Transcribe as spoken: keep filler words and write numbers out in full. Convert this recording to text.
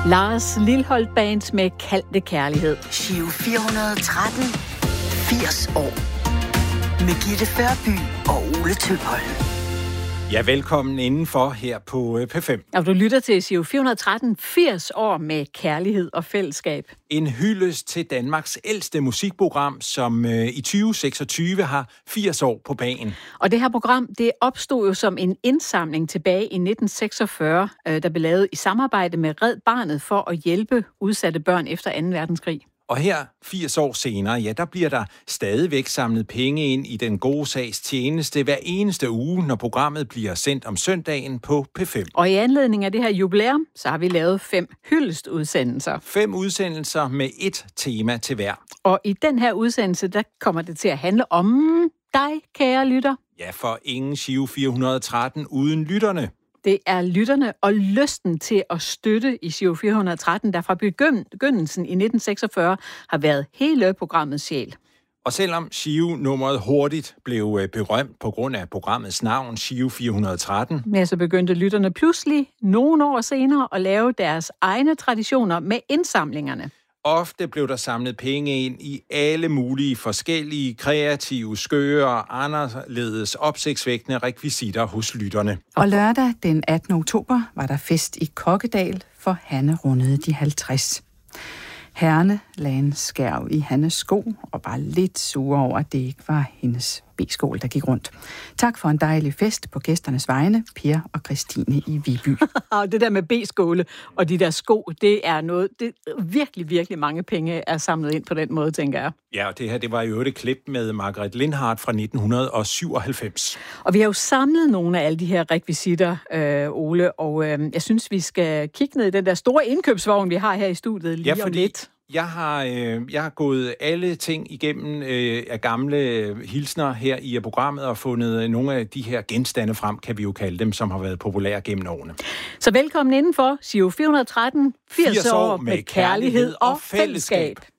Lars Lilholt Bands med Kaldte Kærlighed. Giro fire hundrede og tretten, firs år. Med Gitte Førby og Ole Tøpholm. Ja, velkommen indenfor her på P fem. Og du lytter til Giro fire hundrede og tretten, firs år med kærlighed og fællesskab. En hyldest til Danmarks ældste musikprogram, som øh, i tyve seksogtyve har firs år på bagen. Og det her program, det opstod jo som en indsamling tilbage i nitten seksogfyrre, øh, der blev lavet i samarbejde med Red Barnet for at hjælpe udsatte børn efter anden verdenskrig. Og her, firs år senere, ja, der bliver der stadigvæk samlet penge ind i den gode sags tjeneste hver eneste uge, når programmet bliver sendt om søndagen på P fem. Og i anledning af det her jubilæum, så har vi lavet fem hyldestudsendelser. Fem udsendelser med et tema til hver. Og i den her udsendelse, der kommer det til at handle om dig, kære lytter. Ja, for ingen Giro fire hundrede og tretten uden lytterne. Det er lytterne og lysten til at støtte i Giro fire hundrede og tretten, der fra begyndelsen i nitten seksogfyrre har været hele programmets sjæl. Og selvom Giro-nummeret hurtigt blev berømt på grund af programmets navn, Giro fire hundrede og tretten, ja, så begyndte lytterne pludselig nogle år senere at lave deres egne traditioner med indsamlingerne. Ofte blev der samlet penge ind i alle mulige forskellige, kreative, skøre og anderledes opsigtsvækkende rekvisitter hos lytterne. Og lørdag den attende oktober var der fest i Kokkedal, for Hanne rundede de halvtreds. Herrene lagde en skærv i Hannes sko og var lidt sure over, at det ikke var hendes B-skål, der gik rundt. Tak for en dejlig fest på gæsternes vegne, Per og Christine i Viby. Og det der med B-skåle og de der sko, det er noget, det virkelig, virkelig mange penge er samlet ind på den måde, tænker jeg. Ja, og det her, det var jo et klip med Margaret Lindhardt fra nitten syvoghalvfems. Og vi har jo samlet nogle af alle de her rekvisitter, øh, Ole, og øh, jeg synes, vi skal kigge ned i den der store indkøbsvogn, vi har her i studiet lige ja, om lidt. Jeg har, øh, jeg har gået alle ting igennem øh, af gamle hilsner her i programmet og fundet nogle af de her genstande frem, kan vi jo kalde dem, som har været populære gennem årene. Så velkommen indenfor Giro fire hundrede og tretten, firs år med kærlighed og fællesskab.